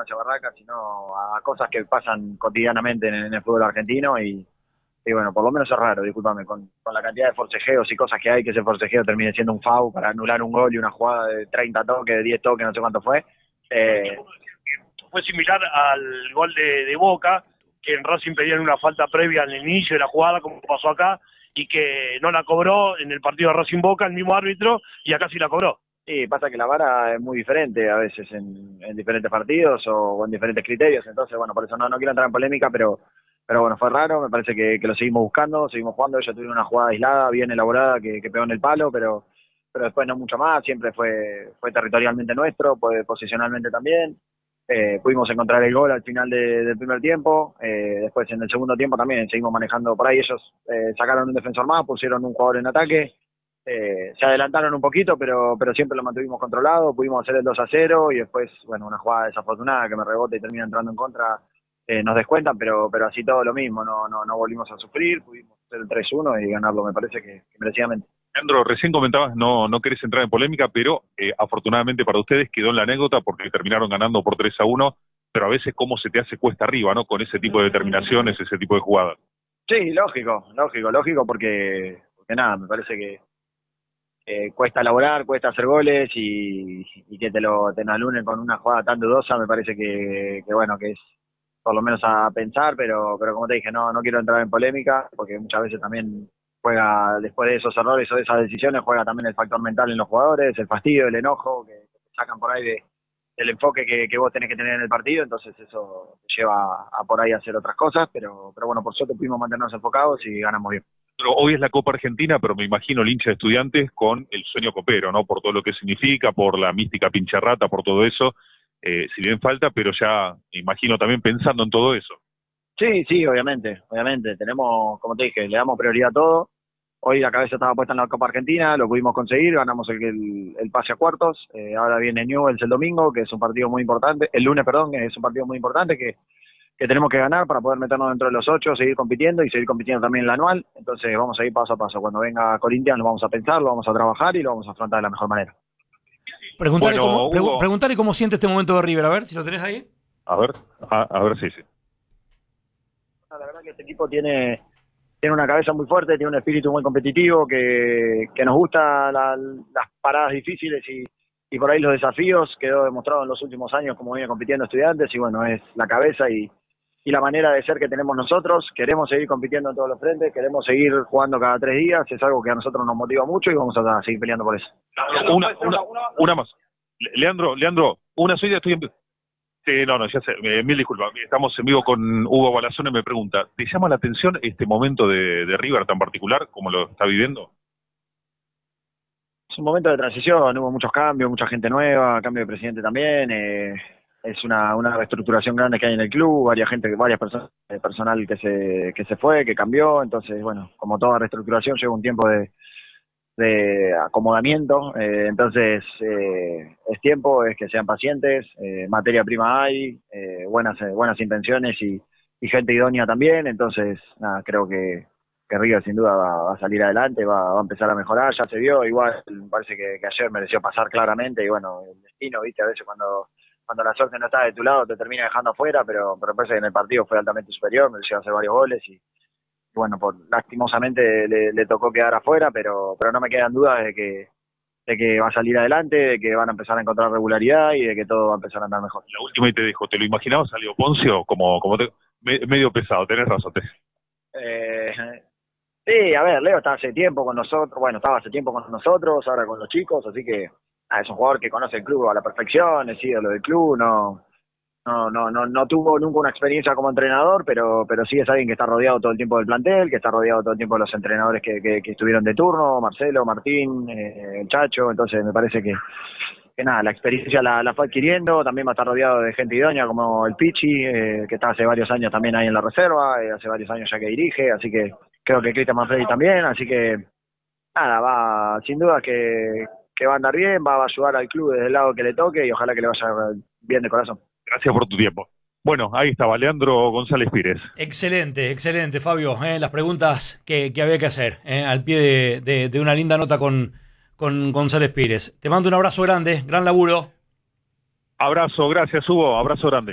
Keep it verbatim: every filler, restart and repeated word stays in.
hacia barracas, sino a cosas que pasan cotidianamente en, en el fútbol argentino y, y bueno, por lo menos es raro, discúlpame, con, con la cantidad de forcejeos y cosas que hay, que ese forcejeo termine siendo un foul para anular un gol y una jugada de treinta toques, de diez toques, no sé cuánto fue. Eh, fue similar al gol de, de Boca, que en Racing pedían una falta previa al inicio de la jugada, como pasó acá, y que no la cobró en el partido de Racing Boca, el mismo árbitro, y acá sí la cobró. Sí, pasa que la vara es muy diferente a veces en, en diferentes partidos o, o en diferentes criterios, entonces bueno, por eso no, no quiero entrar en polémica, pero pero bueno, fue raro, me parece que, que lo seguimos buscando, seguimos jugando, ellos tuvieron una jugada aislada, bien elaborada, que, que pegó en el palo, pero pero después no mucho más, siempre fue fue territorialmente nuestro, pues, posicionalmente también. Eh, pudimos encontrar el gol al final de, del primer tiempo, eh, después en el segundo tiempo también seguimos manejando por ahí, ellos eh, sacaron un defensor más, pusieron un jugador en ataque. Eh, se adelantaron un poquito, pero pero siempre lo mantuvimos controlado, pudimos hacer el dos a cero y después, bueno, una jugada desafortunada que me rebota y termina entrando en contra, eh, nos descuentan, pero pero así todo lo mismo, no no no volvimos a sufrir, pudimos hacer el tres uno y ganarlo, me parece que, que merecidamente. Leandro, recién comentabas, no no querés entrar en polémica, pero eh, afortunadamente para ustedes quedó en la anécdota porque terminaron ganando por tres a uno, pero a veces cómo se te hace cuesta arriba, ¿no? Con ese tipo de determinaciones, ese tipo de jugadas. Sí, lógico, lógico, lógico, porque, porque nada, me parece que Eh, cuesta elaborar, cuesta hacer goles y, y que te lo te anulen con una jugada tan dudosa, me parece que, que bueno, que es por lo menos a pensar, pero pero como te dije, no no quiero entrar en polémica, porque muchas veces también juega, después de esos errores o de esas decisiones, juega también el factor mental en los jugadores, el fastidio, el enojo, que, que te sacan por ahí de, del enfoque que, que vos tenés que tener en el partido, entonces eso te lleva a, a por ahí a hacer otras cosas, pero pero bueno, por suerte pudimos mantenernos enfocados y ganamos bien. Pero hoy es la Copa Argentina, pero me imagino el hincha de Estudiantes con el sueño copero, ¿no? Por todo lo que significa, por la mística pincharrata, por todo eso. Eh, si bien falta, pero ya me imagino también pensando en todo eso. Sí, sí, obviamente, obviamente. Tenemos, como te dije, le damos prioridad a todo. Hoy la cabeza estaba puesta en la Copa Argentina, lo pudimos conseguir, ganamos el, el, el pase a cuartos. Eh, ahora viene Newell's el domingo, que es un partido muy importante. El lunes, perdón, que es un partido muy importante que que tenemos que ganar para poder meternos dentro de los ocho, seguir compitiendo y seguir compitiendo también en la anual. Entonces vamos a ir paso a paso. Cuando venga Corinthians lo vamos a pensar, lo vamos a trabajar y lo vamos a afrontar de la mejor manera. Preguntale, Bueno, cómo, Hugo, preguntale cómo siente este momento de River, a ver si lo tenés ahí. A ver, a, a ver, sí, sí. La verdad que este equipo tiene, tiene una cabeza muy fuerte, tiene un espíritu muy competitivo, que, que nos gusta la, las paradas difíciles y, y por ahí los desafíos. Quedó demostrado en los últimos años como viene compitiendo Estudiantes y bueno, es la cabeza y y la manera de ser que tenemos nosotros. Queremos seguir compitiendo en todos los frentes, queremos seguir jugando cada tres días, es algo que a nosotros nos motiva mucho y vamos a seguir peleando por eso. Una, una, una más. Leandro, Leandro, una soy estoy en... Sí, no, no, ya sé, eh, mil disculpas. Estamos en vivo con Hugo Balazone, me pregunta, ¿te llama la atención este momento de, de River tan particular como lo está viviendo? Es un momento de transición, hubo muchos cambios, mucha gente nueva, cambio de presidente también, eh, es una, una reestructuración grande que hay en el club, varias gente, varias personas, eh, personal que se que se fue, que cambió, entonces bueno, como toda reestructuración lleva un tiempo de, de acomodamiento, eh, entonces eh, es tiempo, es que sean pacientes, eh, materia prima hay, eh, buenas eh, buenas intenciones y, y gente idónea también, entonces nada, creo que, que River sin duda va, va a salir adelante, va, va a empezar a mejorar, ya se vio, igual me parece que, que ayer mereció pasar claramente y bueno, el destino, viste, a veces cuando cuando la suerte no está de tu lado te termina dejando afuera, pero, pero parece que en el partido fue altamente superior, me llegó a hacer varios goles y, y bueno, por, lastimosamente le, le tocó quedar afuera, pero pero no me quedan dudas de que de que va a salir adelante, de que van a empezar a encontrar regularidad y de que todo va a empezar a andar mejor. La última y te dejo, ¿te lo imaginabas a Leo Poncio como, como te, me, medio pesado? Tenés razón. Te... Eh, sí, a ver, Leo está hace tiempo con nosotros, bueno, estaba hace tiempo con nosotros, ahora con los chicos, así que ah, es un jugador que conoce el club a la perfección, es ídolo del club, no, no, no, no, no tuvo nunca una experiencia como entrenador, pero, pero sí es alguien que está rodeado todo el tiempo del plantel, que está rodeado todo el tiempo de los entrenadores que, que, que estuvieron de turno, Marcelo, Martín, eh, el Chacho, entonces me parece que, que nada, la experiencia la, la fue adquiriendo, también va a estar rodeado de gente idónea como el Pichi, eh, que está hace varios años también ahí en la reserva, eh, hace varios años ya que dirige, así que creo que Cristian Manfredi también, así que nada, va, sin duda que que va a andar bien, va a ayudar al club desde el lado que le toque y ojalá que le vaya bien de corazón. Gracias por tu tiempo. Bueno, ahí estaba Leandro González Pires. Excelente, excelente, Fabio. Eh, las preguntas que, que había que hacer eh, al pie de, de, de una linda nota con, con González Pires. Te mando un abrazo grande, gran laburo. Abrazo, gracias Hugo, abrazo grande.